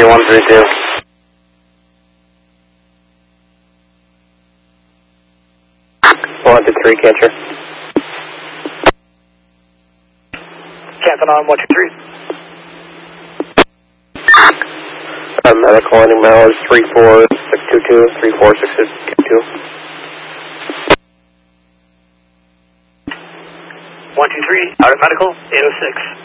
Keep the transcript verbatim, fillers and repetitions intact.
one three two. one two three, catcher. Captain on one two three. Uh, medical ending mail is three four six two two, three four six six two two. one two three, out of medical, eight oh six.